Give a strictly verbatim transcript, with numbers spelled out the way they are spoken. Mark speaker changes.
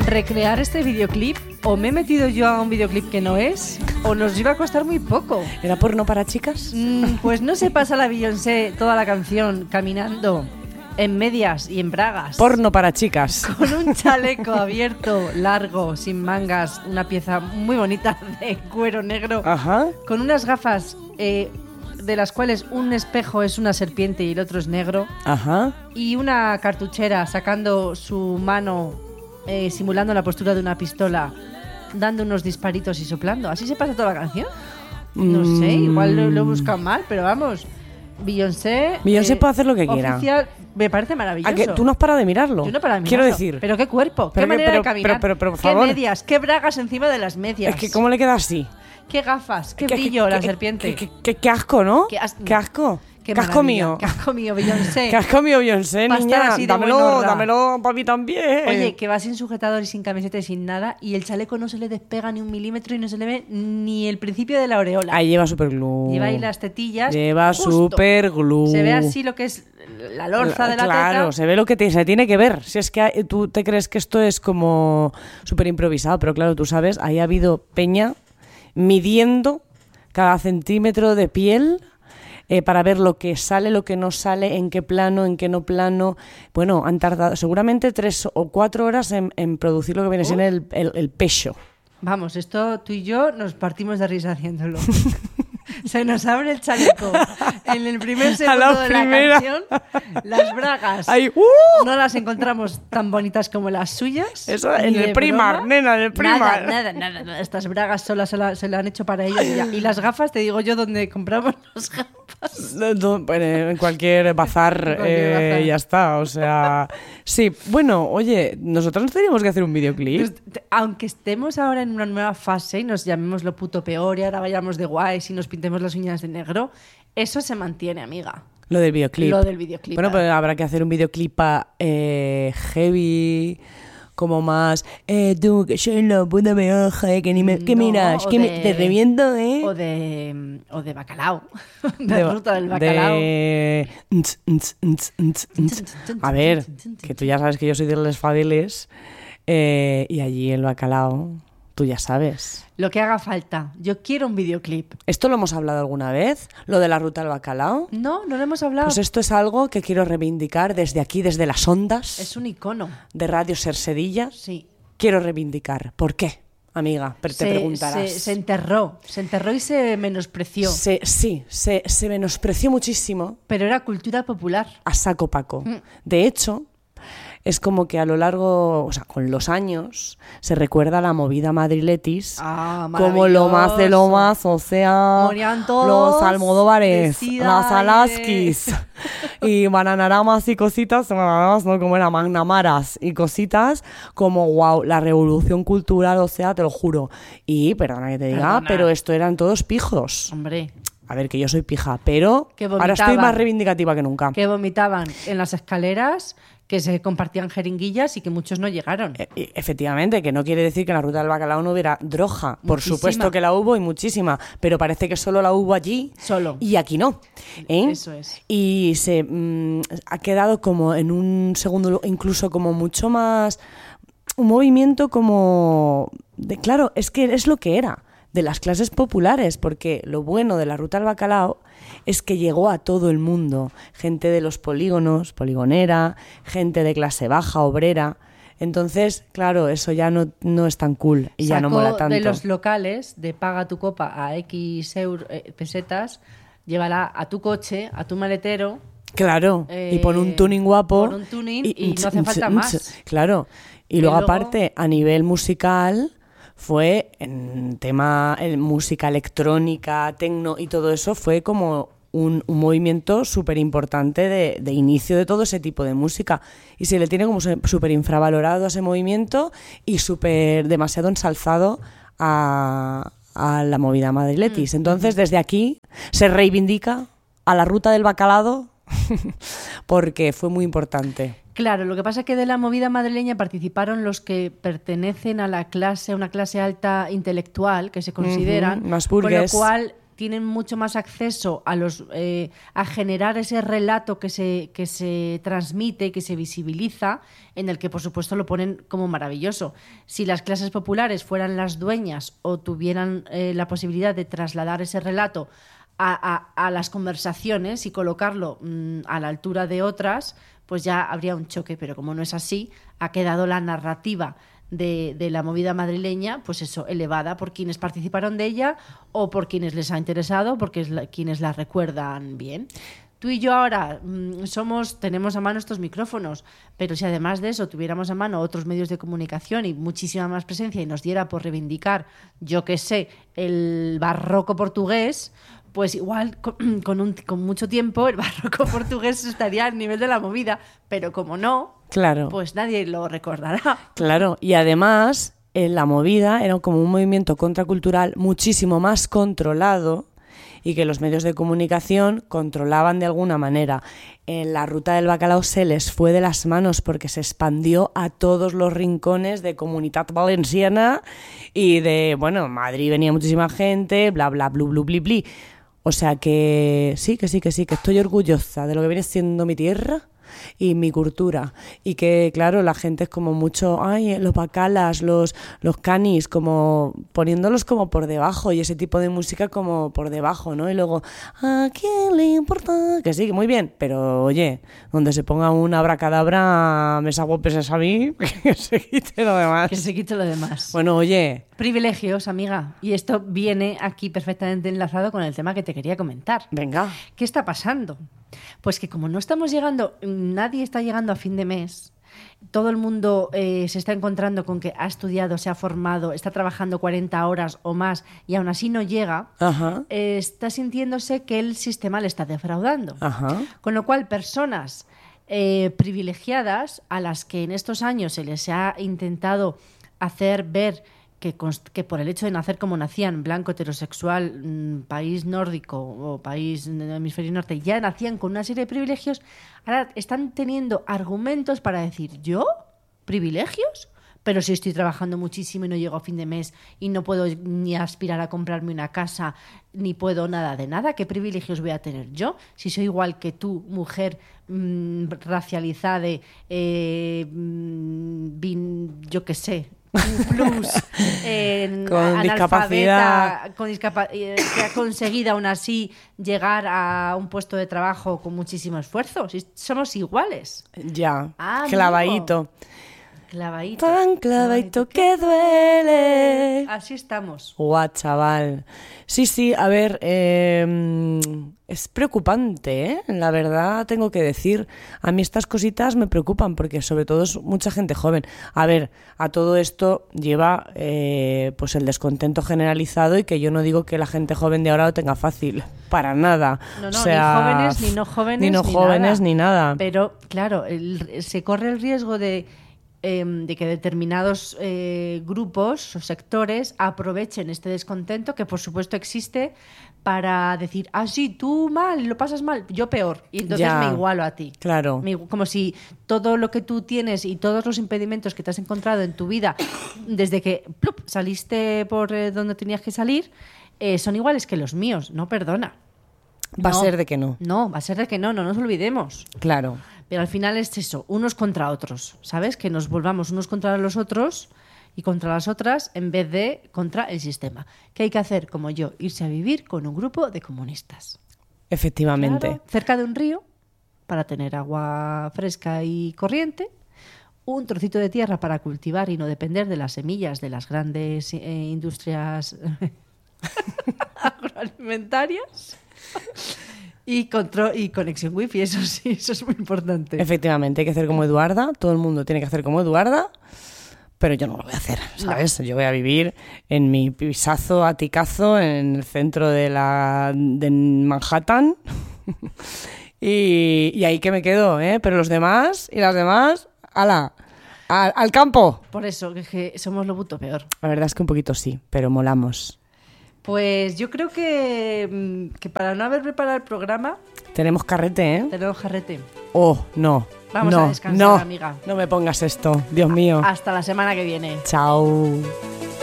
Speaker 1: recrear este videoclip, o me he metido yo a un videoclip que no es, o nos iba a costar muy poco.
Speaker 2: ¿Era porno para chicas?
Speaker 1: Mm, pues no se pasa la Beyoncé toda la canción caminando en medias y en bragas.
Speaker 2: Porno para chicas.
Speaker 1: Con un chaleco abierto, largo, sin mangas, una pieza muy bonita de cuero negro.
Speaker 2: Ajá.
Speaker 1: Con unas gafas eh, de las cuales un espejo es una serpiente y el otro es negro.
Speaker 2: Ajá.
Speaker 1: Y una cartuchera sacando su mano, eh, simulando la postura de una pistola, dando unos disparitos y soplando. ¿Así se pasa toda la canción? No
Speaker 2: Mm.
Speaker 1: sé, igual lo, lo he buscado mal, pero vamos. Beyoncé...
Speaker 2: Beyoncé
Speaker 1: eh,
Speaker 2: puede hacer lo que quiera.
Speaker 1: Oficial, me parece maravilloso.
Speaker 2: ¿A que tú no has parado de mirarlo?
Speaker 1: Yo no para mirarlo.
Speaker 2: Quiero decir...
Speaker 1: Pero qué cuerpo,
Speaker 2: pero
Speaker 1: qué
Speaker 2: que-
Speaker 1: manera
Speaker 2: pero-
Speaker 1: de caminar,
Speaker 2: pero- pero- pero, por
Speaker 1: qué
Speaker 2: favor.
Speaker 1: medias, qué bragas encima de las medias.
Speaker 2: Es que ¿cómo le queda así?
Speaker 1: Qué gafas, qué
Speaker 2: ¿Qué-
Speaker 1: brillo
Speaker 2: qué-
Speaker 1: la
Speaker 2: qué-
Speaker 1: serpiente.
Speaker 2: Qué, qué- qué asco, ¿no?
Speaker 1: Qué as-
Speaker 2: Qué asco.
Speaker 1: Qué
Speaker 2: Qué asco
Speaker 1: maravilla,
Speaker 2: mío.
Speaker 1: Qué asco mío, Beyoncé.
Speaker 2: Qué asco mío, Beyoncé,
Speaker 1: Pa' estar
Speaker 2: niña.
Speaker 1: así de
Speaker 2: Dámelo,
Speaker 1: buenorra.
Speaker 2: dámelo para mí también.
Speaker 1: Oye, que va sin sujetador y sin camiseta y sin nada, y el chaleco no se le despega ni un milímetro y no se le ve ni el principio de la aureola.
Speaker 2: Ahí lleva superglue.
Speaker 1: Lleva ahí las tetillas.
Speaker 2: Lleva
Speaker 1: justo.
Speaker 2: superglue.
Speaker 1: Se ve así lo que es la lorza de la
Speaker 2: Claro,
Speaker 1: teta.
Speaker 2: se ve lo que te- se tiene que ver. Si es que hay- tú te crees que esto es como súper improvisado, pero claro, tú sabes, ahí ha habido peña midiendo cada centímetro de piel eh, para ver lo que sale, lo que no sale, en qué plano, en qué no plano. Bueno, han tardado seguramente tres o cuatro horas en, en producir lo que viene siendo el, el, el pecho.
Speaker 1: Vamos, esto tú y yo nos partimos de risa haciéndolo. Se nos abre el chaleco en el primer
Speaker 2: A
Speaker 1: segundo
Speaker 2: la
Speaker 1: de
Speaker 2: primera.
Speaker 1: la canción. Las bragas
Speaker 2: Ahí, ¡uh!
Speaker 1: no las encontramos tan bonitas como las suyas.
Speaker 2: Eso
Speaker 1: ni
Speaker 2: en el
Speaker 1: de
Speaker 2: Primark,
Speaker 1: broma.
Speaker 2: nena, en el Primark.
Speaker 1: Nada, nada, nada, nada. Estas bragas solas se, la- se lo han hecho para ellos y ya. Y las gafas, te digo yo, donde compramos las gafas.
Speaker 2: No, no, bueno, en cualquier bazar,
Speaker 1: En cualquier
Speaker 2: eh,
Speaker 1: bazar.
Speaker 2: ya está, o sea... Sí, bueno, oye, nosotros nos teníamos que hacer un videoclip.
Speaker 1: Pues, te- aunque estemos ahora en una nueva fase y nos llamemos lo puto peor y ahora vayamos de guays y nos pintemos las uñas de negro, eso se mantiene, amiga.
Speaker 2: Lo del videoclip.
Speaker 1: Lo del videoclip.
Speaker 2: Bueno, pues habrá que hacer un videoclip eh, heavy, como más... Eh, tú, que soy la puta peor, eh, que ni me... ¿Qué
Speaker 1: No,
Speaker 2: miras?
Speaker 1: o
Speaker 2: Que me-
Speaker 1: de-
Speaker 2: te reviento, ¿eh?
Speaker 1: O de, o de bacalao. De,
Speaker 2: ba-
Speaker 1: ruta del bacalao.
Speaker 2: de- Ntz, ntz, ntz, ntz, ntz. A ver, que tú ya sabes que yo soy de Les Fadeles eh, y allí el bacalao, tú ya sabes.
Speaker 1: Lo que haga falta. Yo quiero un videoclip.
Speaker 2: ¿Esto lo hemos hablado alguna vez? ¿Lo de la ruta del bacalao?
Speaker 1: No, no lo hemos hablado.
Speaker 2: Pues esto es algo que quiero reivindicar desde aquí, desde las ondas
Speaker 1: Es un icono.
Speaker 2: de Radio Sersedilla.
Speaker 1: Sí.
Speaker 2: Quiero reivindicar. ¿Por qué, amiga? Pero te
Speaker 1: se,
Speaker 2: preguntarás.
Speaker 1: se, se enterró. Se enterró y se menospreció.
Speaker 2: Se- sí, se, se menospreció muchísimo
Speaker 1: Pero era cultura popular.
Speaker 2: a saco paco.
Speaker 1: Mm.
Speaker 2: De hecho, es como que a lo largo, o sea, con los años, se recuerda la movida madriletis
Speaker 1: Ah,
Speaker 2: como lo más de lo más, o sea,
Speaker 1: Morían todos
Speaker 2: los Almodóvares,
Speaker 1: de sida
Speaker 2: las
Speaker 1: y de-
Speaker 2: Alaskis y Bananaramas y cositas, Bananaramas, ¿no? Como era Magnamaras y cositas, como wow, la revolución cultural, o sea, te lo juro. Y, perdona que te diga,
Speaker 1: Perdona.
Speaker 2: pero esto eran todos pijos.
Speaker 1: Hombre,
Speaker 2: A ver, que yo soy pija, pero
Speaker 1: Que
Speaker 2: ahora estoy
Speaker 1: vomitaban.
Speaker 2: más reivindicativa que nunca.
Speaker 1: que vomitaban en las escaleras, que se compartían jeringuillas y que muchos no llegaron.
Speaker 2: E- e- Efectivamente, que no quiere decir que en la ruta del bacalao no hubiera droga. Por
Speaker 1: Muchísima.
Speaker 2: supuesto que la hubo y muchísima, pero parece que solo la hubo allí
Speaker 1: Solo.
Speaker 2: y aquí no. ¿eh?
Speaker 1: Eso es.
Speaker 2: Y se mm, ha quedado como en un segundo, lu- incluso como mucho más, un movimiento como, de, claro, es que es lo que era, de las clases populares, porque lo bueno de la ruta del bacalao es que llegó a todo el mundo, gente de los polígonos, poligonera, gente de clase baja, obrera. Entonces, claro, eso ya no, no es tan cool y ya no
Speaker 1: Sacó
Speaker 2: mola tanto.
Speaker 1: de los locales, de paga tu copa a X eur- eh, pesetas, llévala a tu coche, a tu maletero.
Speaker 2: Claro,
Speaker 1: Eh,
Speaker 2: y pon un tuning guapo.
Speaker 1: pon un tuning y no hace falta más.
Speaker 2: Claro, y
Speaker 1: Que
Speaker 2: luego
Speaker 1: luego-
Speaker 2: aparte, a nivel musical, fue en tema en música electrónica, tecno y todo eso, fue como un, un movimiento súper importante de, de inicio de todo ese tipo de música. Y se le tiene como súper infravalorado a ese movimiento y súper demasiado ensalzado a, a la movida madriletis.
Speaker 1: Mm.
Speaker 2: Entonces, desde aquí se reivindica a la ruta del bacalao porque fue muy importante.
Speaker 1: Claro, lo que pasa es que de la movida madrileña participaron los que pertenecen a la clase, una clase alta intelectual, que se consideran,
Speaker 2: Ujú, más
Speaker 1: con lo
Speaker 2: burgués.
Speaker 1: cual tienen mucho más acceso a los eh, a generar ese relato que se, que se transmite, que se visibiliza, en el que por supuesto lo ponen como maravilloso. Si las clases populares fueran las dueñas o tuvieran eh, la posibilidad de trasladar ese relato a, a, a las conversaciones y colocarlo mmm, a la altura de otras, pues ya habría un choque, pero como no es así, ha quedado la narrativa de, de la movida madrileña, pues eso, elevada por quienes participaron de ella o por quienes les ha interesado, porque es la, quienes la recuerdan bien. Tú y yo ahora mmm, somos, tenemos a mano estos micrófonos, pero si además de eso tuviéramos a mano otros medios de comunicación y muchísima más presencia y nos diera por reivindicar, yo qué sé, el barroco portugués, pues igual con, con, un, con mucho tiempo el barroco portugués estaría al nivel de la movida, pero como no,
Speaker 2: claro,
Speaker 1: pues nadie lo recordará.
Speaker 2: Claro, y además en la movida era como un movimiento contracultural muchísimo más controlado y que los medios de comunicación controlaban de alguna manera. En la ruta del bacalao se les fue de las manos porque se expandió a todos los rincones de Comunitat Valenciana y de, bueno, Madrid venía muchísima gente, bla, bla, blu, blu, bli, bli. O sea que sí, que sí, que sí, que estoy orgullosa de lo que viene siendo mi tierra y mi cultura. Y que, claro, la gente es como mucho, ay, los bacalas, los, los canis, como poniéndolos como por debajo y ese tipo de música como por debajo, ¿no? Y luego, ¿a quién le importa? Que sí, que muy bien, pero oye, donde se ponga una abracadabra, me saco peses a mí, que se quite lo demás.
Speaker 1: Que se quite lo demás.
Speaker 2: Bueno, oye...
Speaker 1: Privilegios, amiga. Y esto viene aquí perfectamente enlazado con el tema que te quería comentar.
Speaker 2: Venga.
Speaker 1: ¿Qué está pasando? Pues que como no estamos llegando, nadie está llegando a fin de mes, todo el mundo eh, se está encontrando con que ha estudiado, se ha formado, está trabajando cuarenta horas o más y aún así no llega,
Speaker 2: Ajá.
Speaker 1: Eh, está sintiéndose que el sistema le está defraudando.
Speaker 2: Ajá.
Speaker 1: Con lo cual, personas eh, privilegiadas a las que en estos años se les ha intentado hacer ver Que, que por el hecho de nacer como nacían, blanco, heterosexual, mmm, país nórdico o país del hemisferio norte, ya nacían con una serie de privilegios, ahora están teniendo argumentos para decir, ¿yo? ¿Privilegios? Pero si estoy trabajando muchísimo y no llego a fin de mes y no puedo ni aspirar a comprarme una casa, ni puedo nada de nada, ¿qué privilegios voy a tener yo? Si soy igual que tú, mujer mmm, racializada, eh, mmm, bin, yo qué sé, plus, eh,
Speaker 2: con discapacidad,
Speaker 1: con discapa- eh, que ha conseguido aún así llegar a un puesto de trabajo con muchísimo esfuerzo. Si somos iguales.
Speaker 2: Ya,
Speaker 1: ah,
Speaker 2: clavadito.
Speaker 1: Clavadito.
Speaker 2: Tan clavadito que duele.
Speaker 1: Así estamos.
Speaker 2: Guau, chaval. Sí, sí, a ver, eh, es preocupante, ¿eh? La verdad tengo que decir, a mí estas cositas me preocupan porque sobre todo es mucha gente joven. A ver, a todo esto lleva eh, pues el descontento generalizado y que yo no digo que la gente joven de ahora lo tenga fácil, para nada.
Speaker 1: No, no,
Speaker 2: o sea,
Speaker 1: ni jóvenes, ni no jóvenes,
Speaker 2: ni no
Speaker 1: ni
Speaker 2: jóvenes,
Speaker 1: nada.
Speaker 2: ni nada.
Speaker 1: Pero, claro, el, se corre el riesgo de... de que determinados eh, grupos o sectores aprovechen este descontento que por supuesto existe para decir, ah, sí, tú mal, lo pasas mal, yo peor, y entonces
Speaker 2: ya,
Speaker 1: me igualo a ti.
Speaker 2: Claro.
Speaker 1: Me, como si todo lo que tú tienes y todos los impedimentos que te has encontrado en tu vida desde que plup, saliste por eh, donde tenías que salir eh, son iguales que los míos. No, perdona.
Speaker 2: Va
Speaker 1: no,
Speaker 2: a ser de que no.
Speaker 1: No, va a ser de que no, no nos olvidemos.
Speaker 2: Claro.
Speaker 1: Pero al final es eso, unos contra otros, ¿sabes? Que nos volvamos unos contra los otros y contra las otras en vez de contra el sistema. ¿Qué hay que hacer? Como yo, irse a vivir con un grupo de comunistas.
Speaker 2: Efectivamente.
Speaker 1: Claro, cerca de un río, para tener agua fresca y corriente, un trocito de tierra para cultivar y no depender de las semillas de las grandes eh, industrias agroalimentarias. Y, control, y conexión wifi, eso sí, eso es muy importante.
Speaker 2: Efectivamente, hay que hacer como Eduarda, todo el mundo tiene que hacer como Eduarda, pero yo no lo voy a hacer, ¿sabes? No. Yo voy a vivir en mi pisazo aticazo en el centro de, la, de Manhattan y, y ahí que me quedo, ¿eh? Pero los demás y las demás, ¡hala! Al, al campo.
Speaker 1: Por eso, que, que somos lo puto peor.
Speaker 2: La verdad es que un poquito sí, pero molamos.
Speaker 1: Pues yo creo que, que para no haber preparado el programa...
Speaker 2: Tenemos carrete, ¿eh?
Speaker 1: Tenemos carrete.
Speaker 2: Oh, no.
Speaker 1: Vamos
Speaker 2: no,
Speaker 1: a descansar,
Speaker 2: no,
Speaker 1: amiga.
Speaker 2: No me pongas esto, Dios mío.
Speaker 1: Hasta la semana que viene.
Speaker 2: Chao.